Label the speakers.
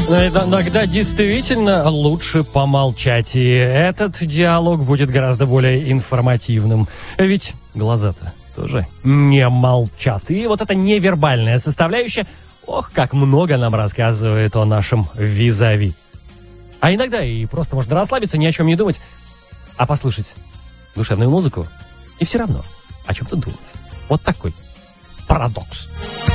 Speaker 1: Иногда действительно лучше помолчать, и этот диалог будет гораздо более информативным. Ведь глаза-то тоже не молчат. И вот эта невербальная составляющая, ох, как много нам рассказывает о нашем визави. А иногда и просто можно расслабиться, ни о чем не думать, а послушать душевную музыку и все равно о чем-то думать. Вот такой парадокс.